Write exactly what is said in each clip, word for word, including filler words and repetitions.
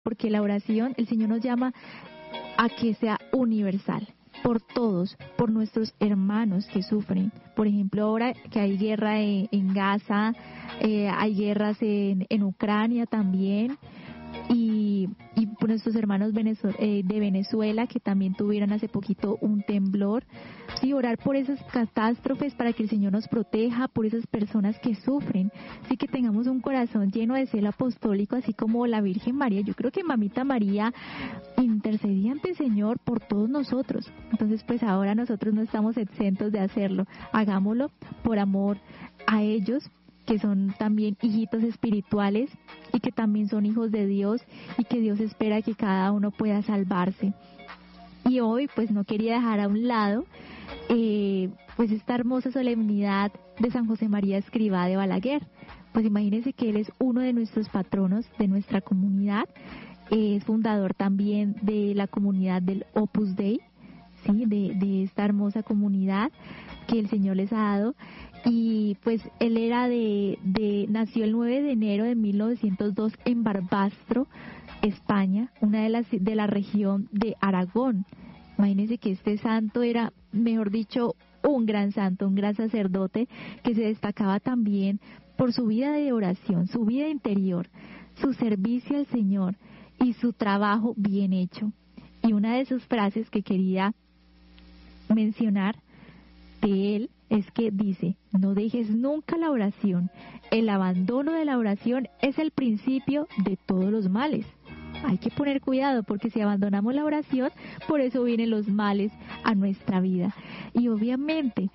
porque la oración, el Señor nos llama a que sea universal, por todos, por nuestros hermanos que sufren. Por ejemplo, ahora que hay guerra en, en Gaza, eh, hay guerras en, en Ucrania también, y, y por nuestros hermanos Venezuela, eh, de Venezuela, que también tuvieron hace poquito un temblor. Sí, orar por esas catástrofes para que el Señor nos proteja, por esas personas que sufren. Sí, que tengamos un corazón lleno de celo apostólico, así como la Virgen María. Yo creo que Mamita María intercedía ante el Señor por todos nosotros. Entonces, pues ahora nosotros no estamos exentos de hacerlo. Hagámoslo por amor a ellos, que son también hijitos espirituales y que también son hijos de Dios, y que Dios espera que cada uno pueda salvarse. Y hoy pues no quería dejar a un lado eh, pues esta hermosa solemnidad de San José María Escrivá de Balaguer. Pues imagínense que él es uno de nuestros patronos de nuestra comunidad, eh, es fundador también de la comunidad del Opus Dei, sí, de, de esta hermosa comunidad que el Señor les ha dado. Y pues él era de, de nació el nueve de enero de mil novecientos dos en Barbastro, España, una de las de la región de Aragón. Imagínense que este santo era, mejor dicho, un gran santo, un gran sacerdote, que se destacaba también por su vida de oración, su vida interior, su servicio al Señor y su trabajo bien hecho. Y una de sus frases que quería mencionar de él es que dice: no dejes nunca la oración, el abandono de la oración es el principio de todos los males. Hay que poner cuidado, porque si abandonamos la oración, por eso vienen los males a nuestra vida. Y obviamente,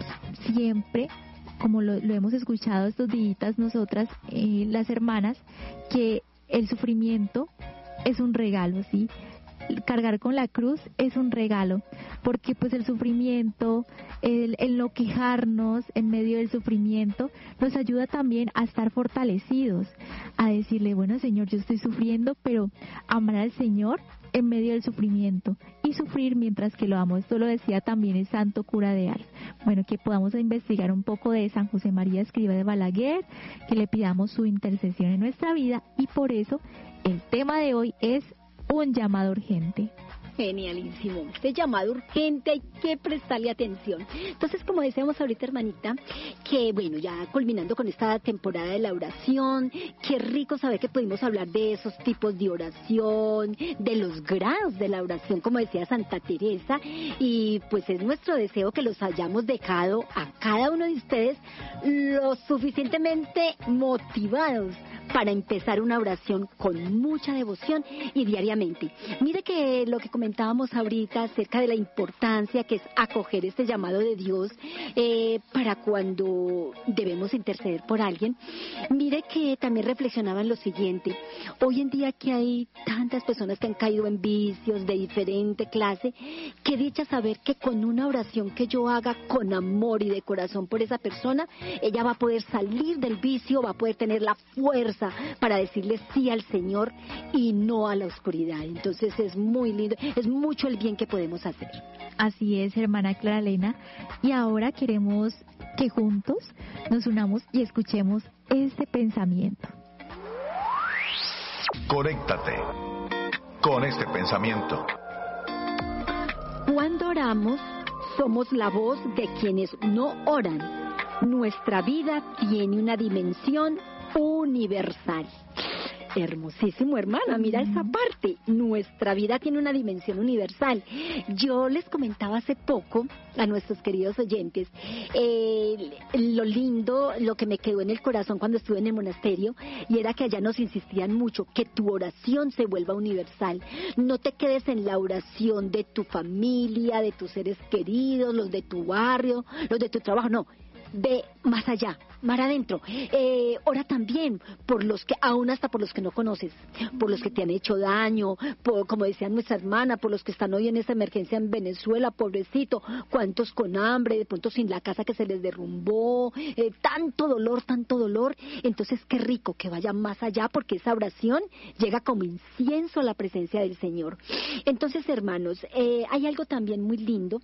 siempre, como lo, lo hemos escuchado estos días nosotras, eh, las hermanas, que el sufrimiento es un regalo, ¿sí? Cargar con la cruz es un regalo, porque pues el sufrimiento, el, el no quejarnos en medio del sufrimiento, nos ayuda también a estar fortalecidos, a decirle: bueno, Señor, yo estoy sufriendo, pero amar al Señor en medio del sufrimiento y sufrir mientras que lo amo. Esto lo decía también el santo cura de Ars. Bueno, que podamos investigar un poco de San José María Escrivá de Balaguer, que le pidamos su intercesión en nuestra vida, y por eso el tema de hoy es un llamado urgente. Genialísimo. Este llamado urgente hay que prestarle atención. Entonces, como decíamos ahorita, hermanita, que bueno, ya culminando con esta temporada de la oración, qué rico saber que pudimos hablar de esos tipos de oración, de los grados de la oración, como decía Santa Teresa, y pues es nuestro deseo que los hayamos dejado a cada uno de ustedes lo suficientemente motivados para empezar una oración con mucha devoción y diariamente. Mire que lo que comentábamos ahorita acerca de la importancia que es acoger este llamado de Dios eh, para cuando debemos interceder por alguien. Mire que también reflexionaba en lo siguiente: hoy en día que hay tantas personas que han caído en vicios de diferente clase, qué dicha saber que con una oración que yo haga con amor y de corazón por esa persona, ella va a poder salir del vicio, va a poder tener la fuerza para decirle sí al Señor y no a la oscuridad. Entonces es muy lindo, es mucho el bien que podemos hacer. Así es, hermana Clara Elena, y ahora queremos que juntos nos unamos y escuchemos este pensamiento. Conéctate con este pensamiento. Cuando oramos, somos la voz de quienes no oran. Nuestra vida tiene una dimensión universal. Hermosísimo, hermana, mira esa parte. Nuestra vida tiene una dimensión universal. Yo les comentaba hace poco a nuestros queridos oyentes eh, lo lindo, lo que me quedó en el corazón cuando estuve en el monasterio, y era que allá nos insistían mucho que tu oración se vuelva universal. No te quedes en la oración de tu familia, de tus seres queridos, los de tu barrio, los de tu trabajo, no. Ve más allá, más adentro. Eh, ora también por los que, aún hasta por los que no conoces, por los que te han hecho daño, por, como decía nuestra hermana, por los que están hoy en esta emergencia en Venezuela, pobrecito, cuántos con hambre, de pronto sin la casa que se les derrumbó, eh, tanto dolor, tanto dolor. Entonces qué rico que vaya más allá, porque esa oración llega como incienso a la presencia del Señor. Entonces, hermanos, eh, hay algo también muy lindo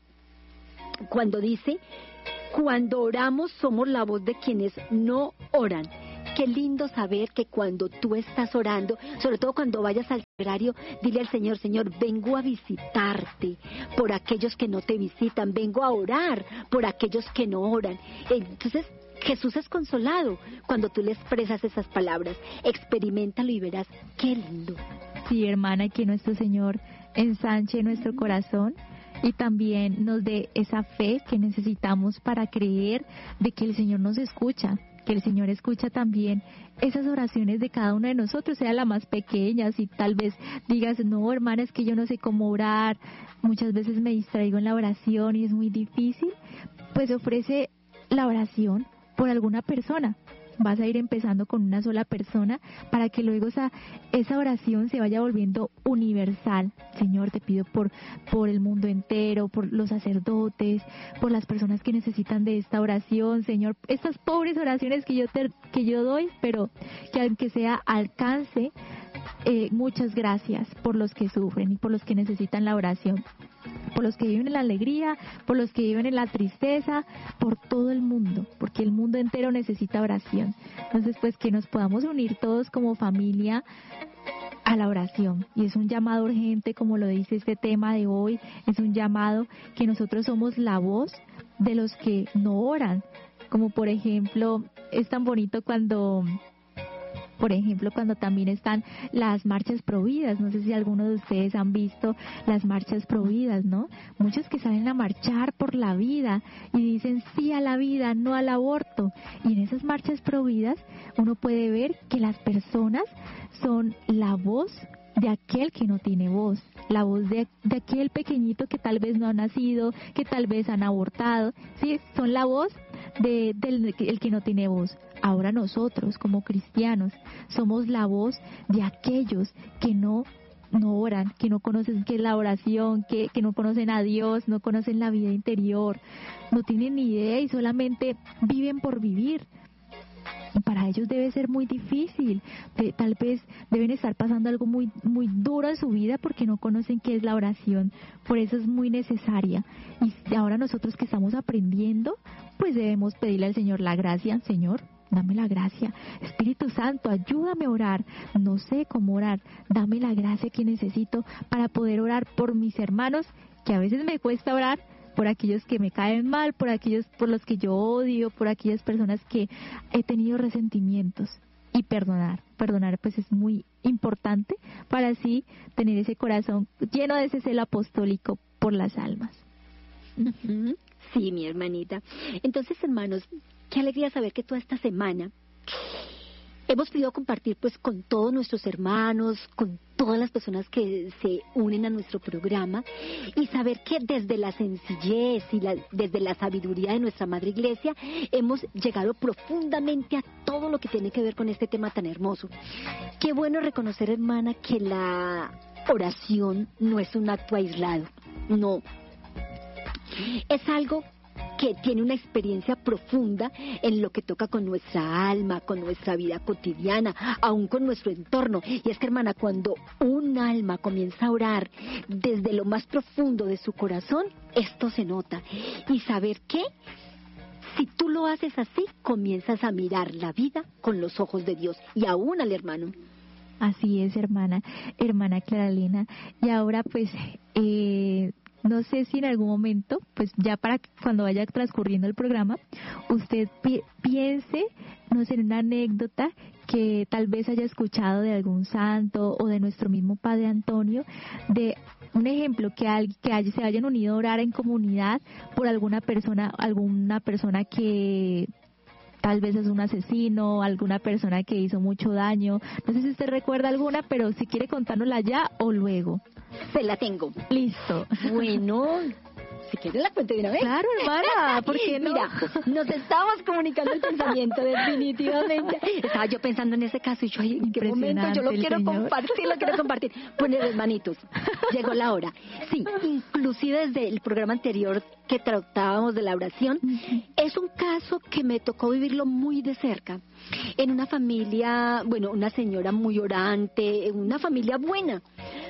cuando dice: cuando oramos somos la voz de quienes no oran. qué lindo saber que cuando tú estás orando, sobre todo cuando vayas al sagrario, dile al Señor, Señor, vengo a visitarte por aquellos que no te visitan, vengo a orar por aquellos que no oran. Entonces, Jesús es consolado cuando tú le expresas esas palabras. Experiméntalo y verás qué lindo. Sí, hermana, que nuestro Señor ensanche nuestro corazón y también nos dé esa fe que necesitamos para creer de que el Señor nos escucha, que el Señor escucha también esas oraciones de cada uno de nosotros, sea la más pequeña. Si tal vez digas, no, hermana, es que yo no sé cómo orar, muchas veces me distraigo en la oración y es muy difícil, pues ofrece la oración por alguna persona. Vas a ir empezando con una sola persona para que luego esa, esa oración se vaya volviendo universal. Señor, te pido por, por el mundo entero, por los sacerdotes, por las personas que necesitan de esta oración, Señor, estas pobres oraciones que yo, te, que yo doy, pero que aunque sea alcance, eh, muchas gracias por los que sufren y por los que necesitan la oración, por los que viven en la alegría, por los que viven en la tristeza, por todo el mundo, porque el mundo entero necesita oración. Entonces, pues que nos podamos unir todos como familia a la oración. Y es un llamado urgente, como lo dice este tema de hoy, es un llamado que nosotros somos la voz de los que no oran. Como por ejemplo, es tan bonito cuando... Por ejemplo, cuando también están las marchas providas, no sé si algunos de ustedes han visto las marchas providas, ¿no? Muchos que salen a marchar por la vida y dicen sí a la vida, no al aborto. Y en esas marchas providas uno puede ver que las personas son la voz de aquel que no tiene voz, la voz de, de aquel pequeñito que tal vez no ha nacido, que tal vez han abortado, sí, son la voz de, del el que no tiene voz. Ahora nosotros, como cristianos, somos la voz de aquellos que no no oran, que no conocen qué es la oración, que, que no conocen a Dios, no conocen la vida interior, no tienen ni idea y solamente viven por vivir. Y para ellos debe ser muy difícil, de, tal vez deben estar pasando algo muy muy duro en su vida porque no conocen qué es la oración, por eso es muy necesaria. Y ahora nosotros que estamos aprendiendo, pues debemos pedirle al Señor la gracia. Señor, dame la gracia. Espíritu Santo, ayúdame a orar. No sé cómo orar. Dame la gracia que necesito para poder orar por mis hermanos, que a veces me cuesta orar, por aquellos que me caen mal, por aquellos por los que yo odio, por aquellas personas que he tenido resentimientos. Y perdonar. Perdonar pues es muy importante para así tener ese corazón lleno de ese celo apostólico por las almas. Uh-huh. Sí, mi hermanita. Entonces, hermanos, qué alegría saber que toda esta semana hemos podido compartir pues con todos nuestros hermanos, con todas las personas que se unen a nuestro programa y saber que desde la sencillez y la, desde la sabiduría de nuestra Madre Iglesia hemos llegado profundamente a todo lo que tiene que ver con este tema tan hermoso. Qué bueno reconocer, hermana, que la oración no es un acto aislado, no. Es algo que tiene una experiencia profunda en lo que toca con nuestra alma, con nuestra vida cotidiana, aún con nuestro entorno. Y es que, hermana, cuando un alma comienza a orar desde lo más profundo de su corazón, esto se nota. Y saber que si tú lo haces así, comienzas a mirar la vida con los ojos de Dios y aún al hermano. Así es, hermana, hermana Clara Elena. Y ahora, pues, eh... no sé si en algún momento, pues ya para cuando vaya transcurriendo el programa, usted pi- piense, no sé, en una anécdota que tal vez haya escuchado de algún santo o de nuestro mismo Padre Antonio, de un ejemplo que, al, que haya, se hayan unido a orar en comunidad por alguna persona, alguna persona que tal vez es un asesino, alguna persona que hizo mucho daño. No sé si usted recuerda alguna, pero si quiere contárnosla ya o luego. Se la tengo. Listo. Bueno, si quieres la cuento de una vez. Claro, hermana, ¿por qué no? Mira, nos estábamos comunicando el pensamiento, definitivamente. Estaba yo pensando en ese caso y yo, ay, ¿en qué momento yo lo quiero señor. compartir, lo quiero compartir? Pues, hermanitos, llegó la hora. Sí, inclusive desde el programa anterior que tratábamos de la oración, uh-huh. Es un caso que me tocó vivirlo muy de cerca. En una familia, bueno, una señora muy orante, una familia buena.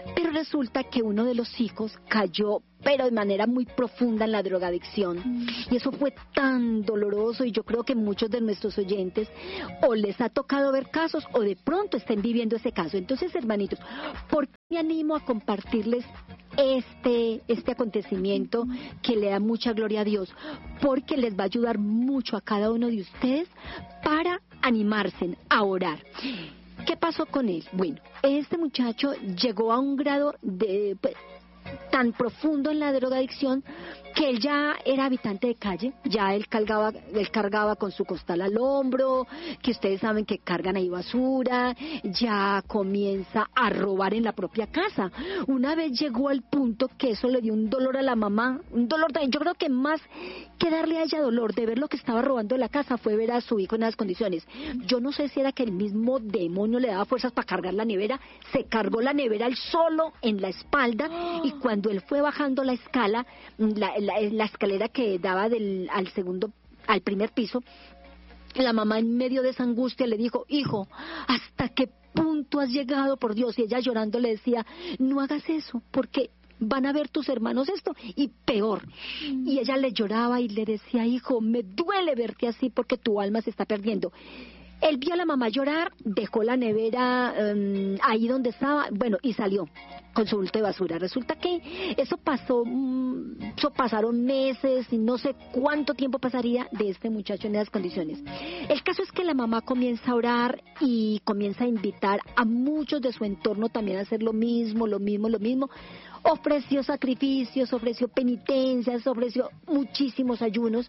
Pero resulta que uno de los hijos cayó, pero de manera muy profunda, en la drogadicción. Mm. Y eso fue tan doloroso, y yo creo que muchos de nuestros oyentes o les ha tocado ver casos o de pronto estén viviendo ese caso. Entonces, hermanitos, ¿por qué me animo a compartirles este, este acontecimiento que le da mucha gloria a Dios? Porque les va a ayudar mucho a cada uno de ustedes para animarse a orar. ¿Qué pasó con él? Bueno, este muchacho llegó a un grado de pues, tan profundo en la drogadicción que él ya era habitante de calle, ya él cargaba, él cargaba con su costal al hombro, que ustedes saben que cargan ahí basura, ya comienza a robar en la propia casa. Una vez llegó al punto que eso le dio un dolor a la mamá, un dolor también, yo creo que más que darle a ella dolor de ver lo que estaba robando en la casa fue ver a su hijo en esas condiciones. Yo no sé si era que el mismo demonio le daba fuerzas para cargar la nevera, se cargó la nevera él solo en la espalda, y cuando él fue bajando la escala, la, la, la escalera que daba del, al segundo, al primer piso, la mamá en medio de esa angustia le dijo: hijo, ¿hasta qué punto has llegado, por Dios? Y ella llorando le decía: no hagas eso, porque van a ver tus hermanos esto, y peor. Mm. Y ella le lloraba y le decía: hijo, me duele verte así porque tu alma se está perdiendo. Él vio a la mamá llorar, dejó la nevera um, ahí donde estaba, bueno, y salió con su bulto de basura. Resulta que eso pasó, um, eso pasaron meses y no sé cuánto tiempo pasaría de este muchacho en esas condiciones. El caso es que la mamá comienza a orar y comienza a invitar a muchos de su entorno también a hacer lo mismo, lo mismo, lo mismo. Ofreció sacrificios, ofreció penitencias, ofreció muchísimos ayunos.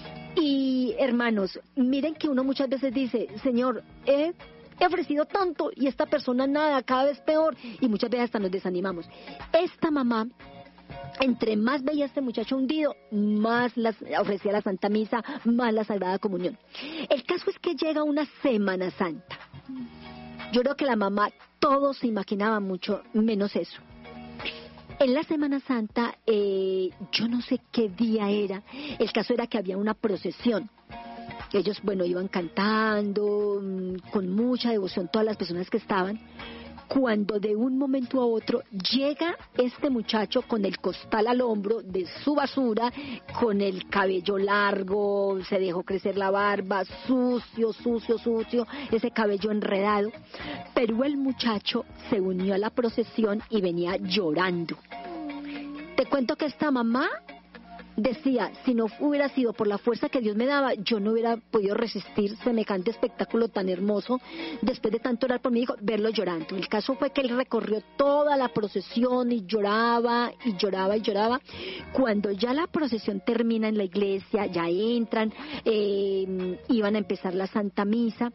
Y hermanos, miren que uno muchas veces dice: Señor, he, he ofrecido tanto y esta persona nada, cada vez peor, y muchas veces hasta nos desanimamos. Esta mamá, entre más veía a este muchacho hundido, más las, ofrecía la Santa Misa, más la Sagrada Comunión. El caso es que llega una Semana Santa. Yo creo que la mamá todo se imaginaba mucho, menos eso. En la Semana Santa, eh, yo no sé qué día era, el caso era que había una procesión. Ellos, bueno, iban cantando con mucha devoción, todas las personas que estaban, cuando de un momento a otro llega este muchacho con el costal al hombro de su basura, con el cabello largo, se dejó crecer la barba, sucio, sucio, sucio, ese cabello enredado, pero el muchacho se unió a la procesión y venía llorando. Te cuento que esta mamá decía: si no hubiera sido por la fuerza que Dios me daba, yo no hubiera podido resistir semejante espectáculo tan hermoso, después de tanto orar por mi hijo, verlo llorando. El caso fue que él recorrió toda la procesión y lloraba y lloraba y lloraba. Cuando ya la procesión termina en la iglesia, ya entran, eh, iban a empezar la Santa Misa.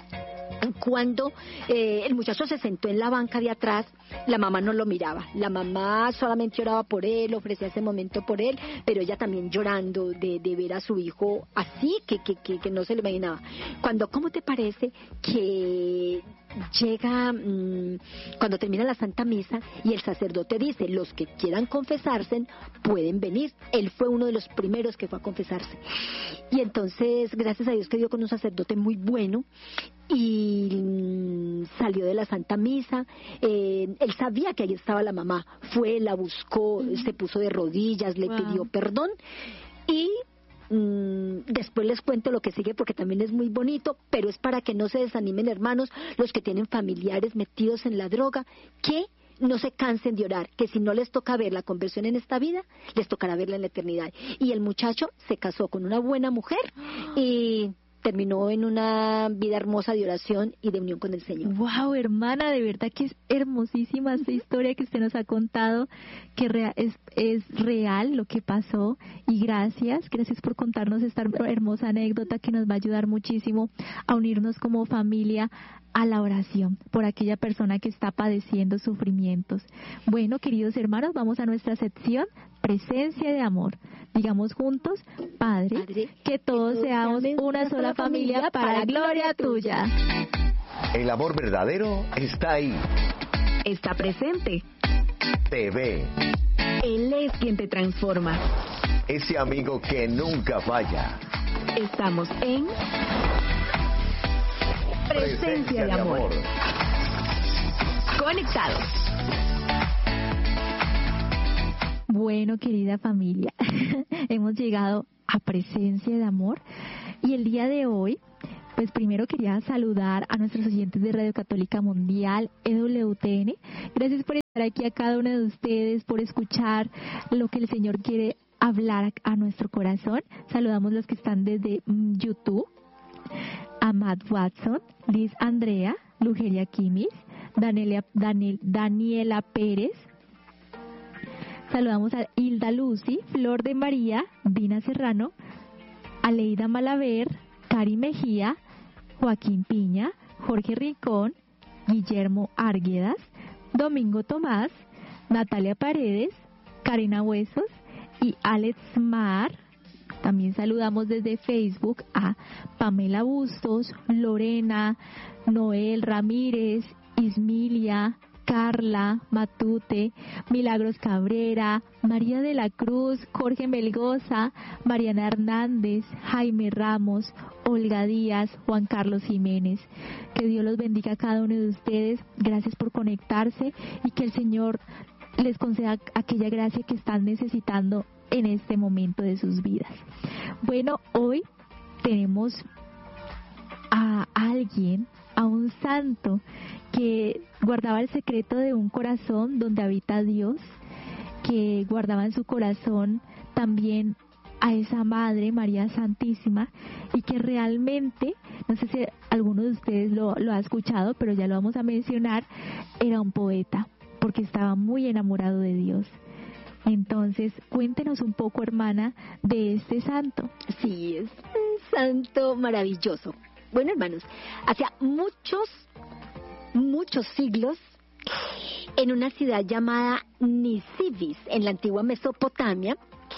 Cuando eh, el muchacho se sentó en la banca de atrás, la mamá no lo miraba. La mamá solamente oraba por él, ofrecía ese momento por él, pero ella también llorando de, de ver a su hijo así, que, que, que, que no se le imaginaba. Cuando, ¿cómo te parece que llega, mmm, cuando termina la Santa Misa y el sacerdote dice: los que quieran confesarse pueden venir? Él fue uno de los primeros que fue a confesarse. Y entonces, gracias a Dios que dio con un sacerdote muy bueno, y mmm, salió de la Santa Misa. Eh, él sabía que ahí estaba la mamá, fue, la buscó, mm. se puso de rodillas, le wow. pidió perdón, y mmm, después les cuento lo que sigue porque también es muy bonito, pero es para que no se desanimen, hermanos, los que tienen familiares metidos en la droga, que no se cansen de orar, que si no les toca ver la conversión en esta vida, les tocará verla en la eternidad. Y el muchacho se casó con una buena mujer y terminó en una vida hermosa de oración y de unión con el Señor. Wow, hermana, de verdad que es hermosísima esta historia que usted nos ha contado, que rea- es, es real lo que pasó, y gracias, gracias por contarnos esta hermosa anécdota que nos va a ayudar muchísimo a unirnos como familia a la oración por aquella persona que está padeciendo sufrimientos. Bueno, queridos hermanos, vamos a nuestra sección Presencia de Amor. Digamos juntos: Padre, Padre que todos seamos una sola familia para la gloria tuya. El amor verdadero está ahí. Está presente. Te ve. Él es quien te transforma. Ese amigo que nunca falla. Estamos en Presencia, Presencia de, amor. de amor. Conectados. Bueno, querida familia, hemos llegado a Presencia de Amor y el día de hoy, pues primero quería saludar a nuestros oyentes de Radio Católica Mundial, E W T N. Gracias por estar aquí a cada uno de ustedes, por escuchar lo que el Señor quiere hablar a nuestro corazón. Saludamos los que están desde mm, YouTube, a Matt Watson, Liz Andrea, Lugeria Kimis, Daniela, Daniel, Daniela Pérez. Saludamos a Hilda Lucy, Flor de María, Dina Serrano, Aleida Malaver, Cari Mejía, Joaquín Piña, Jorge Rincón, Guillermo Arguedas, Domingo Tomás, Natalia Paredes, Karina Huesos y Alex Mar. También saludamos desde Facebook a Pamela Bustos, Lorena, Noel Ramírez, Ismilia, Carla Matute, Milagros Cabrera, María de la Cruz, Jorge Melgoza, Mariana Hernández, Jaime Ramos, Olga Díaz, Juan Carlos Jiménez. Que Dios los bendiga a cada uno de ustedes. Gracias por conectarse y que el Señor les conceda aquella gracia que están necesitando en este momento de sus vidas. Bueno, hoy tenemos a alguien, a un santo que guardaba el secreto de un corazón donde habita Dios, que guardaba en su corazón también a esa Madre María Santísima y que realmente, no sé si alguno de ustedes lo, lo ha escuchado, pero ya lo vamos a mencionar, era un poeta porque estaba muy enamorado de Dios. Entonces, cuéntenos un poco, hermana, de este santo. Sí, es un santo maravilloso. Bueno, hermanos, hace muchos, muchos siglos, en una ciudad llamada Nisibis, en la antigua Mesopotamia,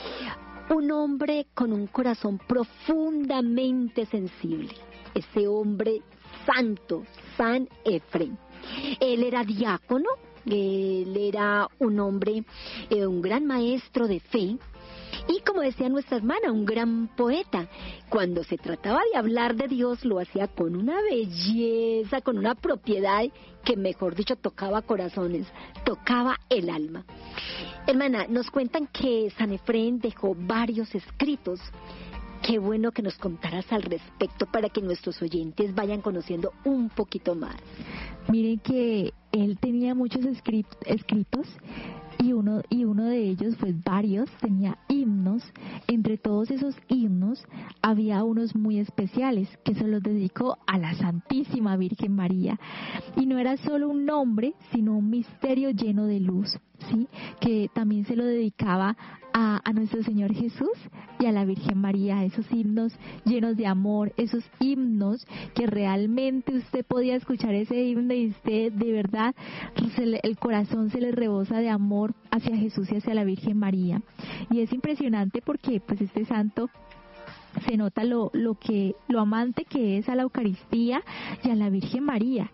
un hombre con un corazón profundamente sensible, ese hombre santo, San Efrén. Él era diácono, él era un hombre, eh, un gran maestro de fe, y como decía nuestra hermana, un gran poeta. Cuando se trataba de hablar de Dios, lo hacía con una belleza, con una propiedad que, mejor dicho, tocaba corazones, tocaba el alma. Hermana, nos cuentan que San Efrén dejó varios escritos. Qué bueno que nos contaras al respecto para que nuestros oyentes vayan conociendo un poquito más. Miren que él tenía muchos escritos y uno y uno de ellos, pues varios, tenía himnos. Entre todos esos himnos había unos muy especiales que se los dedicó a la Santísima Virgen María. Y no era solo un nombre, sino un misterio lleno de luz, ¿sí? Que también se lo dedicaba a, a nuestro Señor Jesús y a la Virgen María, esos himnos llenos de amor, esos himnos que realmente usted podía escuchar ese himno y usted de verdad se le, el corazón se le rebosa de amor hacia Jesús y hacia la Virgen María. Y es impresionante porque pues este santo se nota lo, lo que lo amante que es a la Eucaristía y a la Virgen María.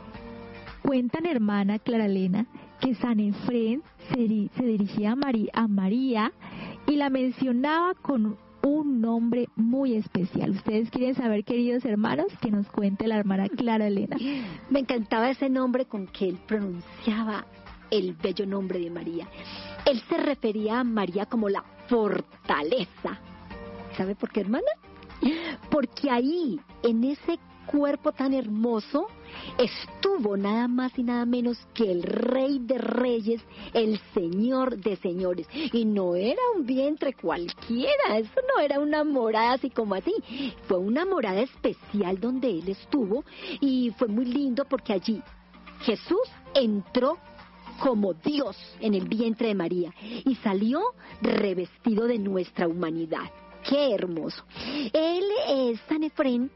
Cuentan, hermana Clara Elena, que San Efrén se, se dirigía a María, a María y la mencionaba con un nombre muy especial. ¿Ustedes quieren saber, queridos hermanos? Que nos cuente la hermana Clara Elena. Me encantaba ese nombre con que él pronunciaba el bello nombre de María. Él se refería a María como la fortaleza. ¿Sabe por qué, hermana? Porque ahí, en ese cuerpo tan hermoso, estuvo nada más y nada menos que el Rey de Reyes, el Señor de Señores. Y no era un vientre cualquiera, eso no era una morada así como así. Fue una morada especial donde él estuvo y fue muy lindo porque allí Jesús entró como Dios en el vientre de María y salió revestido de nuestra humanidad. ¡Qué hermoso! Él, eh, San Efrén,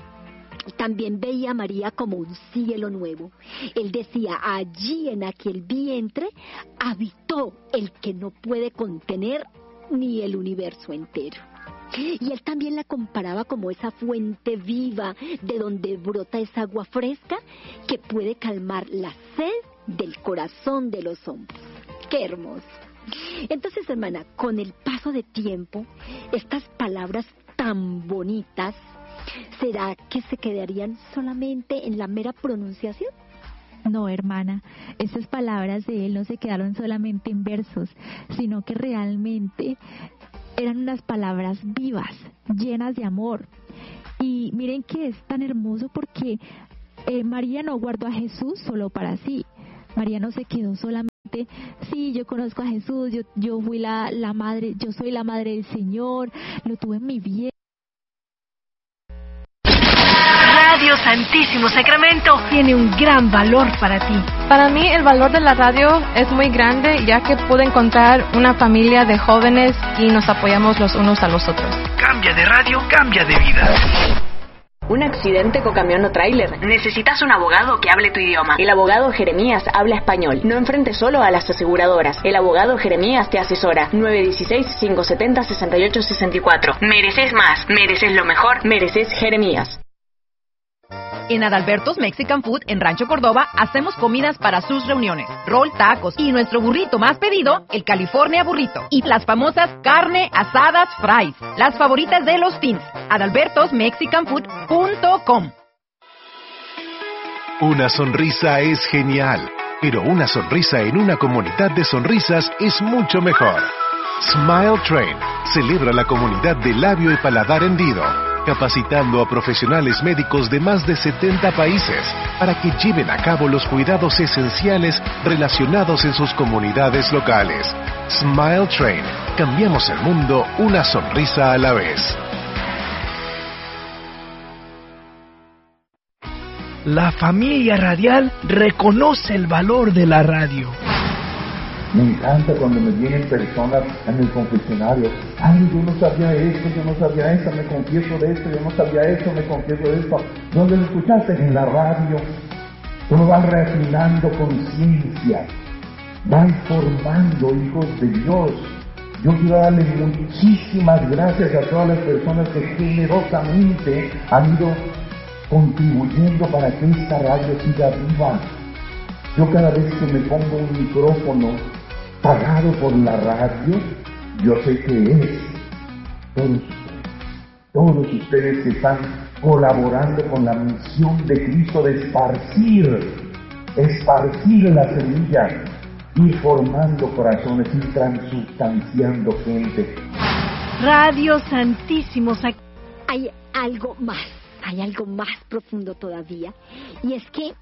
también veía a María como un cielo nuevo. Él decía, allí en aquel vientre habitó el que no puede contener ni el universo entero. Y él también la comparaba como esa fuente viva de donde brota esa agua fresca que puede calmar la sed del corazón de los hombres. ¡Qué hermoso! Entonces, hermana, con el paso de tiempo, estas palabras tan bonitas, ¿será que se quedarían solamente en la mera pronunciación? No, hermana, estas palabras de él no se quedaron solamente en versos, sino que realmente eran unas palabras vivas, llenas de amor. Y miren que es tan hermoso porque eh, María no guardó a Jesús solo para sí. María no se quedó solamente, sí, yo conozco a Jesús, yo, yo fui la, la madre, yo soy la madre del Señor, lo tuve en mi vientre. Radio Santísimo Sacramento tiene un gran valor para ti. Para mí el valor de la radio es muy grande, ya que pude encontrar una familia de jóvenes y nos apoyamos los unos a los otros. Cambia de radio, cambia de vida. Un accidente con camión o tráiler. Necesitas un abogado que hable tu idioma. El abogado Jeremías habla español. No enfrentes solo a las aseguradoras. El abogado Jeremías te asesora. nueve uno seis, cinco siete cero, seis ocho seis cuatro. Mereces más. Mereces lo mejor. Mereces Jeremías. En Adalberto's Mexican Food en Rancho Córdoba hacemos comidas para sus reuniones, rol, tacos y nuestro burrito más pedido, el California Burrito, y las famosas carne asadas fries, las favoritas de los teens. Adalbertos Mexican Food punto com. Una sonrisa es genial, pero una sonrisa en una comunidad de sonrisas es mucho mejor. Smile Train celebra la comunidad de labio y paladar hendido, capacitando a profesionales médicos de más de setenta países para que lleven a cabo los cuidados esenciales relacionados en sus comunidades locales. Smile Train. Cambiamos el mundo una sonrisa a la vez. La familia radial reconoce el valor de la radio. Me encanta cuando me vienen personas en el confesionario. Ay, yo no sabía esto, yo no sabía esto, me confieso de esto, yo no sabía esto, me confieso de esto. ¿Dónde lo escuchaste? En la radio. Uno va refinando conciencia, va formando hijos de Dios. Yo quiero darle muchísimas gracias a todas las personas que generosamente han ido contribuyendo para que esta radio siga viva. Yo cada vez que me pongo un micrófono pagado por la radio, yo sé que es todos ustedes, todos ustedes que están colaborando con la misión de Cristo de esparcir, esparcir la semilla, ir formando corazones, ir transustanciando gente. Radio Santísimo Sac... Hay algo más, hay algo más profundo todavía, y es que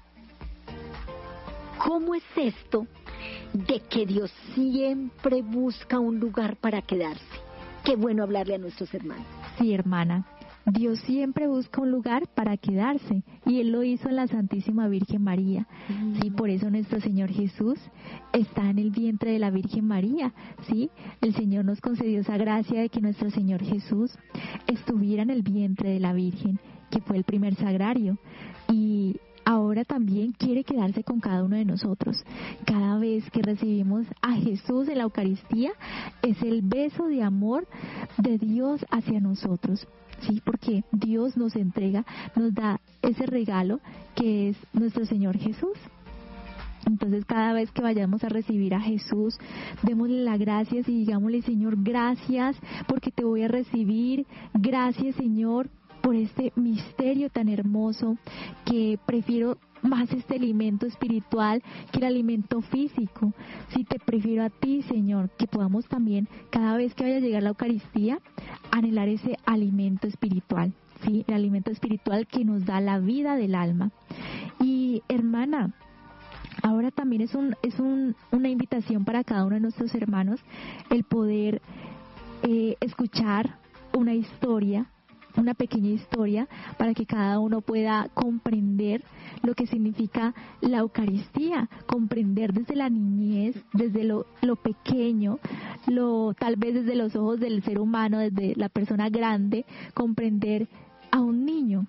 ¿cómo es esto de que Dios siempre busca un lugar para quedarse? Qué bueno hablarle a nuestros hermanos. Sí, hermana, Dios siempre busca un lugar para quedarse, y Él lo hizo en la Santísima Virgen María. Mm. Sí, por eso nuestro Señor Jesús está en el vientre de la Virgen María. Sí, el Señor nos concedió esa gracia de que nuestro Señor Jesús estuviera en el vientre de la Virgen, que fue el primer sagrario, y ahora también quiere quedarse con cada uno de nosotros. Cada vez que recibimos a Jesús en la Eucaristía, es el beso de amor de Dios hacia nosotros. Sí, porque Dios nos entrega, nos da ese regalo que es nuestro Señor Jesús. Entonces, cada vez que vayamos a recibir a Jesús, démosle las gracias y digámosle: Señor, gracias porque te voy a recibir. Gracias, Señor, por este misterio tan hermoso, que prefiero más este alimento espiritual que el alimento físico. Sí, te prefiero a ti, Señor, que podamos también, cada vez que vaya a llegar la Eucaristía, anhelar ese alimento espiritual, sí, el alimento espiritual que nos da la vida del alma. Y, hermana, ahora también es un es un, una invitación para cada uno de nuestros hermanos el poder eh, escuchar una historia, una pequeña historia, para que cada uno pueda comprender lo que significa la Eucaristía, comprender desde la niñez, desde lo, lo pequeño, lo tal vez desde los ojos del ser humano, desde la persona grande, comprender a un niño.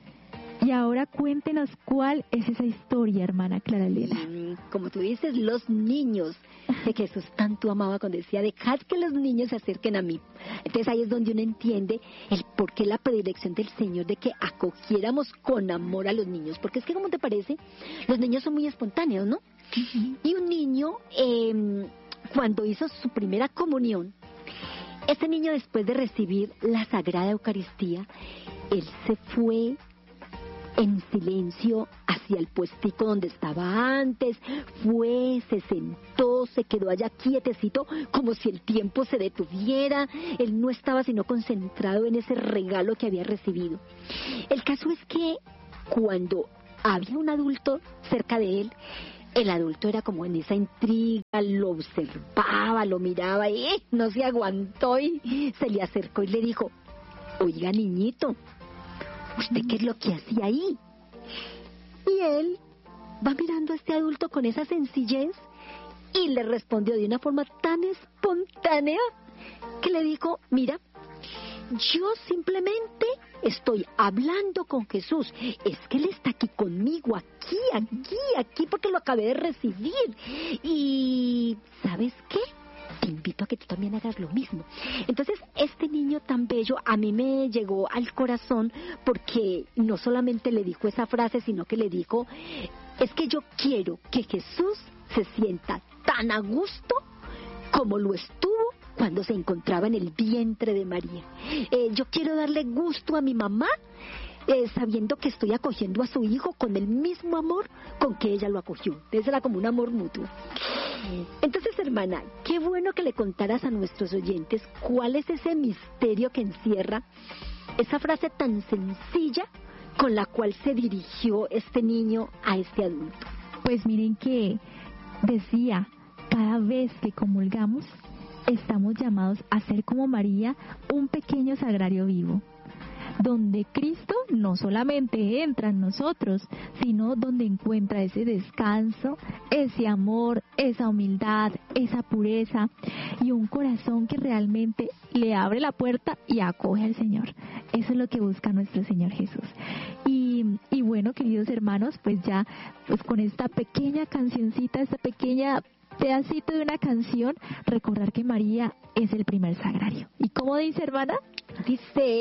Y ahora cuéntenos cuál es esa historia, hermana Clara Elena. Como tú dices, los niños de que Jesús tanto amaba, cuando decía: dejad que los niños se acerquen a mí. Entonces ahí es donde uno entiende el por qué la predilección del Señor de que acogiéramos con amor a los niños. Porque es que, ¿cómo te parece? Los niños son muy espontáneos, ¿no? Uh-huh. Y un niño, eh, cuando hizo su primera comunión, este niño, después de recibir la Sagrada Eucaristía, él se fue en silencio hacia el puestico donde estaba antes, fue, se sentó, se quedó allá quietecito, como si el tiempo se detuviera. Él no estaba sino concentrado en ese regalo que había recibido. El caso es que cuando había un adulto cerca de él, el adulto era como en esa intriga, lo observaba, lo miraba y ¡eh! no se aguantó y se le acercó y le dijo: oiga, niñito, ¿usted qué es lo que hacía ahí? Y él va mirando a este adulto con esa sencillez y le respondió de una forma tan espontánea que le dijo: mira, yo simplemente estoy hablando con Jesús. Es que Él está aquí conmigo, aquí, aquí, aquí, porque lo acabé de recibir. Y ¿sabes qué? Te invito a que tú también hagas lo mismo. Entonces, este niño tan bello a mí me llegó al corazón, porque no solamente le dijo esa frase, sino que le dijo: es que yo quiero que Jesús se sienta tan a gusto como lo estuvo cuando se encontraba en el vientre de María. Eh, yo quiero darle gusto a mi mamá, eh, sabiendo que estoy acogiendo a su hijo con el mismo amor con que ella lo acogió. Ese era como un amor mutuo. Entonces, hermana, qué bueno que le contaras a nuestros oyentes cuál es ese misterio que encierra esa frase tan sencilla con la cual se dirigió este niño a este adulto. Pues miren que decía, cada vez que comulgamos, estamos llamados a ser como María, un pequeño sagrario vivo, donde Cristo no solamente entra en nosotros, sino donde encuentra ese descanso, ese amor, esa humildad, esa pureza y un corazón que realmente le abre la puerta y acoge al Señor. Eso es lo que busca nuestro Señor Jesús. Y, y bueno, queridos hermanos, pues ya pues con esta pequeña cancioncita, esta pequeña pedacito de una canción, recordar que María es el primer sagrario. ¿Y cómo dice, hermana? Dice: